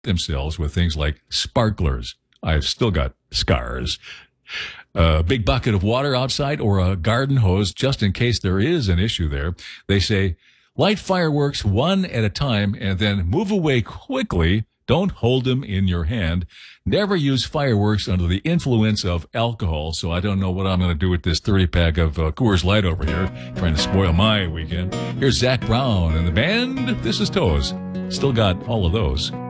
themselves with things like sparklers. I've still got scars. A big bucket of water outside or a garden hose just in case there is an issue there. They say, light fireworks one at a time and then move away quickly. Don't hold them in your hand. Never use fireworks under the influence of alcohol. So I don't know what I'm going to do with this 30-pack of Coors Light over here, trying to spoil my weekend. Here's Zach Brown and the band. This is Toes. Still got all of those.